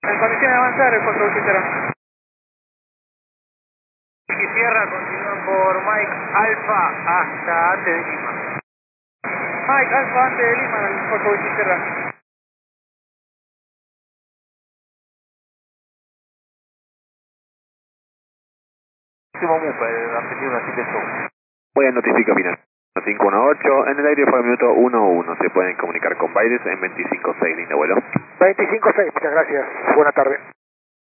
En condición de avanzar, el 480. Y Sierra continúan por Mike Alfa hasta antes de Lima. Mike, Alfa antes de Lima, el 480. Último MUPA, el Argentina 7 Show. Voy a notificar final. 518, en el aire para el minuto 11. Se pueden comunicar con Baides en 25.6, lindo vuelo. 25-6, muchas gracias. Buena tarde.